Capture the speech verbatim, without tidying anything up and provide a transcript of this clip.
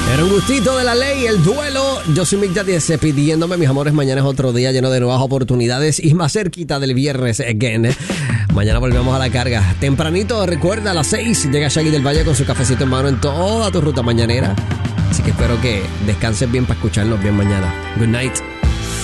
Era un gustito de la ley, el duelo. Yo soy Mick Daddy pidiéndome, mis amores, mañana es otro día lleno de nuevas oportunidades y más cerquita del viernes again. Mañana volvemos a la carga. Tempranito, recuerda, a las seis llega Shaggy del Valle con su cafecito en mano en toda tu ruta mañanera. Así que espero que descanses bien para escucharnos bien mañana. Good night.